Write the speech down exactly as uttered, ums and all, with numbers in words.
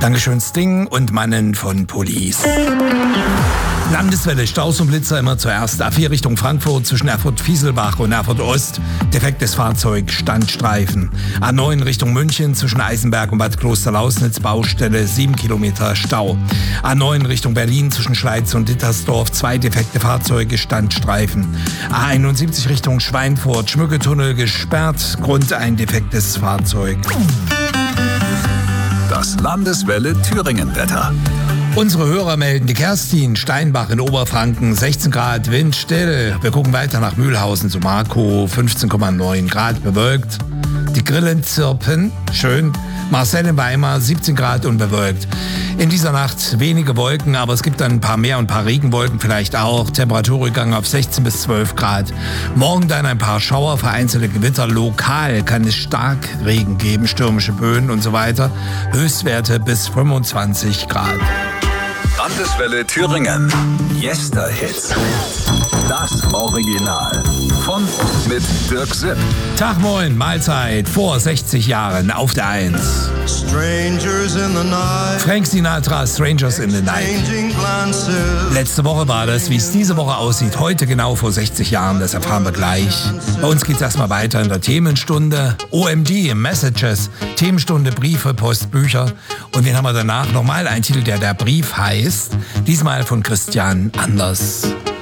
Dankeschön Sting und Mannen von Police. Landeswelle, Staus und Blitzer immer zuerst. A vier Richtung Frankfurt zwischen Erfurt-Fieselbach und Erfurt-Ost. Defektes Fahrzeug, Standstreifen. A neun Richtung München zwischen Eisenberg und Bad Klosterlausnitz. Baustelle, sieben Kilometer Stau. A neun Richtung Berlin zwischen Schleiz und Dittersdorf. Zwei defekte Fahrzeuge, Standstreifen. A einundsiebzig Richtung Schweinfurt. Schmücketunnel gesperrt. Grund ein defektes Fahrzeug. Das Landeswelle Thüringen-Wetter. Unsere Hörer melden, die Kerstin, Steinbach in Oberfranken, sechzehn Grad, windstill. Wir gucken weiter nach Mühlhausen zu Markow, fünfzehn Komma neun Grad, bewölkt. Die Grillen zirpen, schön. Marcel in Weimar, siebzehn Grad und bewölkt. In dieser Nacht wenige Wolken, aber es gibt dann ein paar mehr und ein paar Regenwolken vielleicht auch. Temperaturrückgang auf sechzehn bis zwölf Grad. Morgen dann ein paar Schauer, vereinzelte Gewitter. Lokal kann es Starkregen geben, stürmische Böen und so weiter. Höchstwerte bis fünfundzwanzig Grad. Landeswelle Thüringen. Yester-Hits. Das Original. Von und mit Dirk Sipp. Tag moin, Mahlzeit. Vor sechzig Jahren auf der eins. Strangers in the night. Frank Sinatra, Strangers in the Night. Letzte Woche war das. Wie es diese Woche aussieht, heute genau vor sechzig Jahren, das erfahren wir gleich. Bei uns geht's erstmal weiter in der Themenstunde. O M D, Messages, Themenstunde, Briefe, Post, Bücher. Und wen haben wir danach? Nochmal ein Titel, der der Brief heißt. Diesmal von Christian Anders.